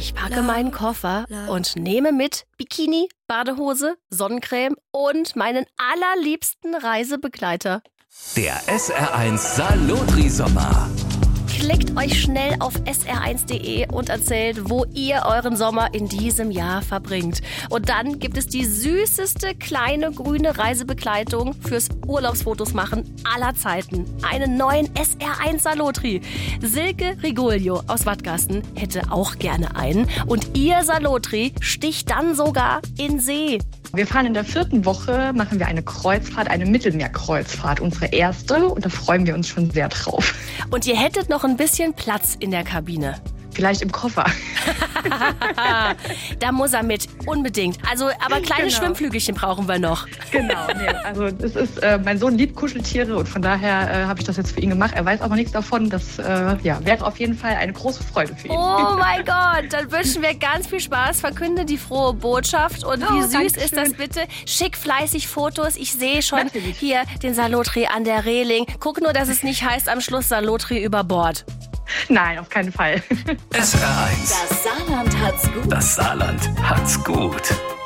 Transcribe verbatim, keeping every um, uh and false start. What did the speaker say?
Ich packe meinen Koffer und nehme mit Bikini, Badehose, Sonnencreme und meinen allerliebsten Reisebegleiter. Der S R eins Salotri-Sommer. Klickt euch schnell auf S R eins Punkt de und erzählt, wo ihr euren Sommer in diesem Jahr verbringt. Und dann gibt es die süßeste kleine grüne Reisebegleitung fürs Urlaubsfotos machen aller Zeiten. Einen neuen S R eins Salotri. Silke Rigolio aus Wattgasten hätte auch gerne einen. Und ihr Salotri sticht dann sogar in See. Wir fahren in der vierten Woche, machen wir eine Kreuzfahrt, eine Mittelmeerkreuzfahrt, unsere erste. Und da freuen wir uns schon sehr drauf. Und ihr hättet noch ein bisschen Platz in der Kabine. Vielleicht im Koffer. Da muss er mit, unbedingt. Also, aber kleine Genau. Schwimmflügelchen brauchen wir noch. Genau, nee, also das ist, äh, mein Sohn liebt Kuscheltiere und von daher äh, habe ich das jetzt für ihn gemacht. Er weiß aber nichts davon. Das äh, ja, wäre auf jeden Fall eine große Freude für ihn. Oh mein Gott, dann wünschen wir ganz viel Spaß. Verkünde die frohe Botschaft. Und Oh, wie süß Dankeschön. ist das bitte? Schick fleißig Fotos. Ich sehe schon Natürlich. hier den Salotri an der Reling. Guck nur, dass es nicht heißt am Schluss Salotri über Bord. Nein, auf keinen Fall. S R eins. Das Saarland hat's gut. Das Saarland hat's gut.